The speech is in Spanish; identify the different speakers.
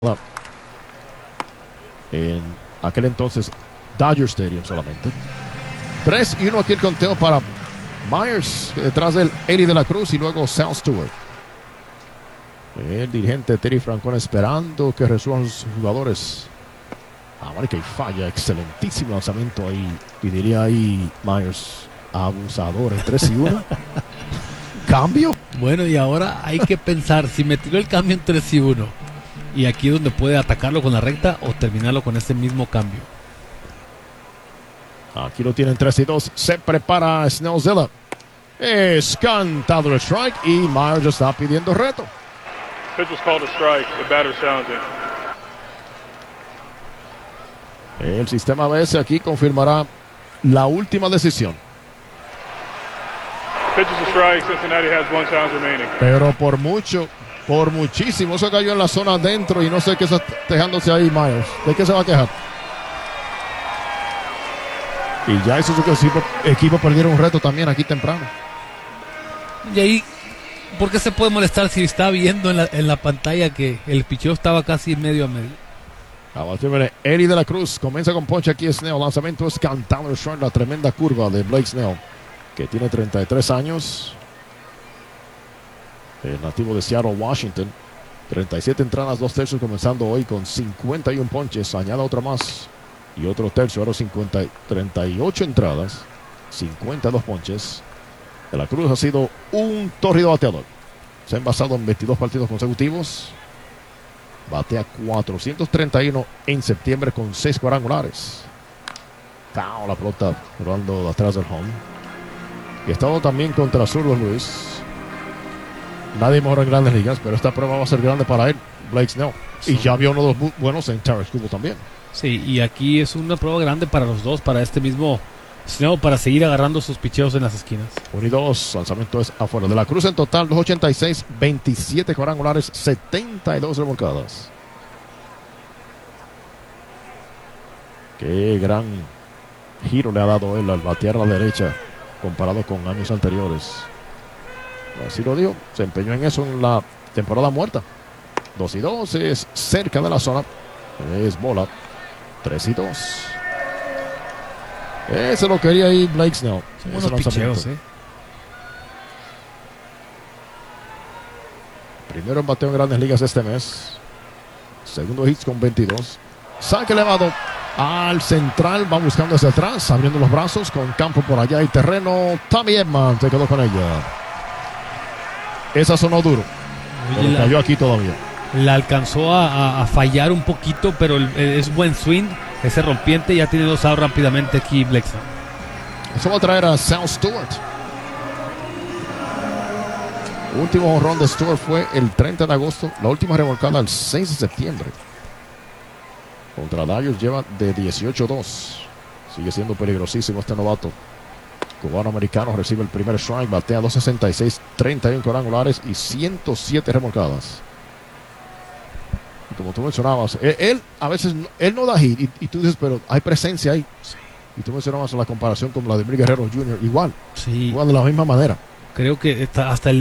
Speaker 1: En aquel entonces Dodger Stadium solamente. 3-1 aquí el conteo para Myers, detrás del Eddie de la Cruz y luego Sal Stewart. El dirigente Terry Francona esperando que resuelvan sus jugadores. Marca y falla, excelentísimo lanzamiento ahí. Y diría ahí Myers, abusador en 3-1. ¿Cambio?
Speaker 2: Bueno, y ahora hay que pensar si me tiró el cambio en 3-1 y aquí es donde puede atacarlo con la recta o terminarlo con ese mismo cambio.
Speaker 1: Aquí lo tienen 3-2. Se prepara Snellzilla. Es cantado el strike y Myers está pidiendo reto.
Speaker 3: Pitch was called a strike. The batter's challenging.
Speaker 1: El sistema ABS aquí confirmará la última decisión.
Speaker 3: Pitch is a strike. Cincinnati has one challenge remaining.
Speaker 1: Pero por mucho, por muchísimo, se cayó en la zona adentro y no sé qué está quejándose ahí Myers. ¿De qué se va a quejar? Y ya esos equipos perdieron un reto también aquí temprano.
Speaker 2: Y ahí, ¿por qué se puede molestar si está viendo en la pantalla que el picheo estaba casi medio a medio?
Speaker 1: Eddie de la Cruz comienza con ponche aquí. Snell, lanzamiento es cantado el strike, la tremenda curva de Blake Snell, que tiene 33 años. El nativo de Seattle, Washington. 37 entradas, 2 tercios, comenzando hoy con 51 ponches. Añada otra más y otro tercio, ahora 38 entradas, 52 ponches. De la Cruz ha sido un tórrido bateador. Se ha envasado en 22 partidos consecutivos. Batea 431 en septiembre con 6 cuadrangulares. La pelota rodando atrás del home. Y ha estado también contra zurdos Luis. Nadie mejor en grandes ligas, pero esta prueba va a ser grande para él, Blake Snell. Sí. Y ya había uno de los buenos en Terrace Cubo también.
Speaker 2: Sí, y aquí es una prueba grande para los dos, para este mismo Snell, para seguir agarrando sus picheos en las esquinas.
Speaker 1: 1-2, lanzamiento es afuera. De la Cruz en total, 286, 27 cuadrangulares, 72 remolcadas. Qué gran giro le ha dado él al batear a la derecha comparado con años anteriores. Así lo dijo, se empeñó en eso en la temporada muerta. 2-2, es cerca de la zona. Es bola. 3-2. Ese lo quería ahí Blake Snell.
Speaker 2: Son buenos picheos,
Speaker 1: Primero en bateo en grandes ligas este mes. Segundo hits con 22. Saque elevado al central. Va buscando hacia atrás, abriendo los brazos con campo por allá y terreno. Tommy Edman se quedó con ella. Esa sonó duro. Pero cayó aquí todavía.
Speaker 2: La alcanzó a fallar un poquito, pero es buen swing. Ese rompiente ya tiene 2 outs rápidamente aquí Blake.
Speaker 1: Eso va a traer a Sal Stewart. El último jonrón de Stewart fue el 30 de agosto. La última remolcada el 6 de septiembre. Contra Dodgers lleva de 18-2. Sigue siendo peligrosísimo este novato cubano-americano. Recibe el primer strike, batea 266, 31 cuadrangulares y 107 remolcadas. Y como tú mencionabas, él a veces él no da hit y tú dices, pero hay presencia ahí. Sí. Y tú mencionabas la comparación con Vladimir Guerrero Jr. igual.
Speaker 2: Sí.
Speaker 1: Igual de la misma manera.
Speaker 2: Creo que hasta el